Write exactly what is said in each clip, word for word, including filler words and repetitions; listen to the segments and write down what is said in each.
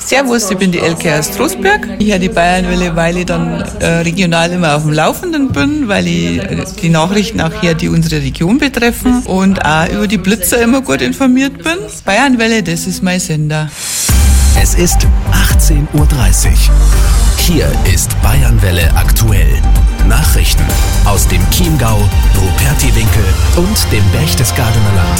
Servus, ich bin die Elke aus Trostberg. Ich höre die Bayernwelle, weil ich dann äh, regional immer auf dem Laufenden bin, weil ich äh, die Nachrichten auch hier, die unsere Region betreffen und auch über die Blitzer immer gut informiert bin. Bayernwelle, das ist mein Sender. Es ist achtzehn Uhr dreißig. Hier ist Bayernwelle aktuell. Nachrichten aus dem Chiemgau, Rupertiwinkel und dem Berchtesgadener Land.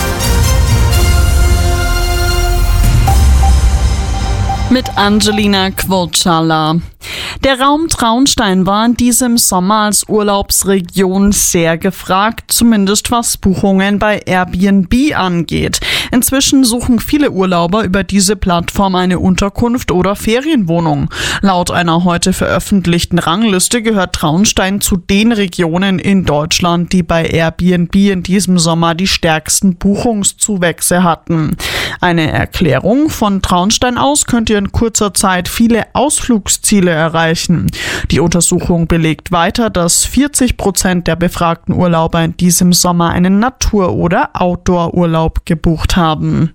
Mit Angelina Quotschala. Der Raum Traunstein war in diesem Sommer als Urlaubsregion sehr gefragt, zumindest was Buchungen bei Airbnb angeht. Inzwischen suchen viele Urlauber über diese Plattform eine Unterkunft oder Ferienwohnung. Laut einer heute veröffentlichten Rangliste gehört Traunstein zu den Regionen in Deutschland, die bei Airbnb in diesem Sommer die stärksten Buchungszuwächse hatten. Eine Erklärung: Von Traunstein aus könnt ihr in kurzer Zeit viele Ausflugsziele erreichen. Die Untersuchung belegt weiter, dass vierzig Prozent der befragten Urlauber in diesem Sommer einen Natur- oder Outdoor-Urlaub gebucht haben.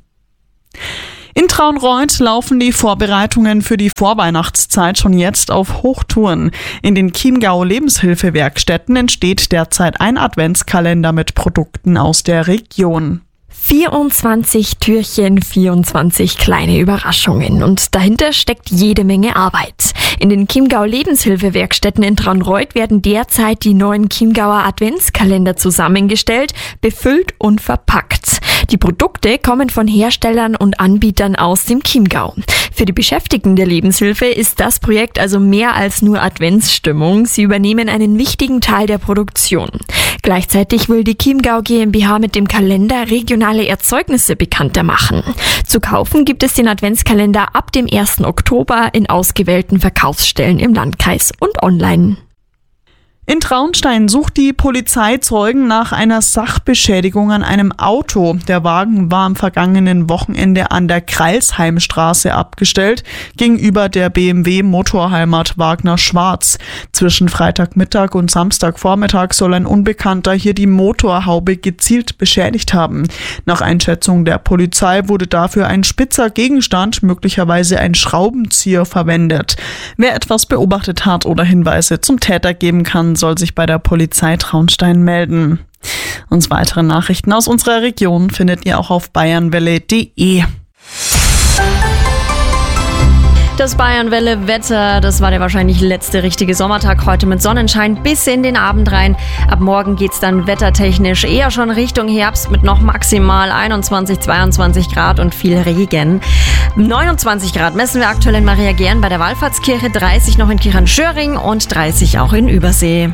In Traunreut laufen die Vorbereitungen für die Vorweihnachtszeit schon jetzt auf Hochtouren. In den Chiemgau Lebenshilfewerkstätten entsteht derzeit ein Adventskalender mit Produkten aus der Region. vierundzwanzig Türchen, vierundzwanzig kleine Überraschungen und dahinter steckt jede Menge Arbeit. In den Chiemgau Lebenshilfewerkstätten in Traunreut werden derzeit die neuen Chiemgauer Adventskalender zusammengestellt, befüllt und verpackt. Die Produkte kommen von Herstellern und Anbietern aus dem Chiemgau. Für die Beschäftigten der Lebenshilfe ist das Projekt also mehr als nur Adventsstimmung. Sie übernehmen einen wichtigen Teil der Produktion. Gleichzeitig will die Chiemgau GmbH mit dem Kalender regionale Erzeugnisse bekannter machen. Zu kaufen gibt es den Adventskalender ab dem ersten Oktober in ausgewählten Verkaufsstellen im Landkreis und online. In Traunstein sucht die Polizei Zeugen nach einer Sachbeschädigung an einem Auto. Der Wagen war am vergangenen Wochenende an der Kreilsheimstraße abgestellt, gegenüber der B M W Motorheimat Wagner Schwarz. Zwischen Freitagmittag und Samstagvormittag soll ein Unbekannter hier die Motorhaube gezielt beschädigt haben. Nach Einschätzung der Polizei wurde dafür ein spitzer Gegenstand, möglicherweise ein Schraubenzieher, verwendet. Wer etwas beobachtet hat oder Hinweise zum Täter geben kann, soll sich bei der Polizei Traunstein melden. Und weitere Nachrichten aus unserer Region findet ihr auch auf bayernwelle punkt de. Das Bayernwelle-Wetter, das war der wahrscheinlich letzte richtige Sommertag heute mit Sonnenschein bis in den Abend rein. Ab morgen geht's dann wettertechnisch eher schon Richtung Herbst mit noch maximal einundzwanzig, zweiundzwanzig Grad und viel Regen. neunundzwanzig Grad messen wir aktuell in Maria Gern bei der Wallfahrtskirche, dreißig noch in Kirchenschöring und dreißig auch in Übersee.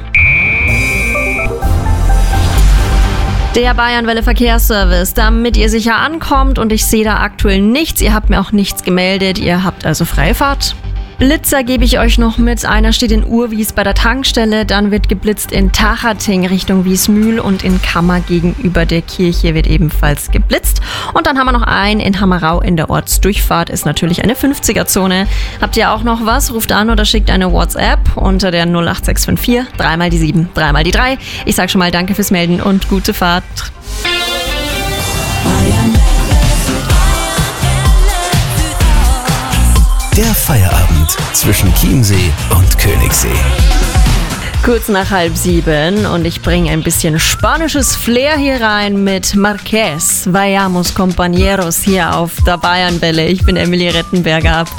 Der Bayernwelle Verkehrsservice, damit ihr sicher ankommt, und ich sehe da aktuell nichts. Ihr habt mir auch nichts gemeldet, ihr habt also Freifahrt. Blitzer gebe ich euch noch mit. Einer steht in Urwies bei der Tankstelle, dann wird geblitzt in Tachating Richtung Wiesmühl und in Kammer gegenüber der Kirche wird ebenfalls geblitzt. Und dann haben wir noch einen in Hammerau in der Ortsdurchfahrt, ist natürlich eine fünfziger-Zone. Habt ihr auch noch was? Ruft an oder schickt eine WhatsApp unter der null acht sechs fünf vier, dreimal die sieben, dreimal die drei. Ich sag schon mal danke fürs Melden und gute Fahrt. Der Feierabend zwischen Chiemsee und Königssee. Kurz nach halb sieben und ich bringe ein bisschen spanisches Flair hier rein mit Marquez. Vayamos compañeros hier auf der Bayernwelle. Ich bin Emilie Rettenberger.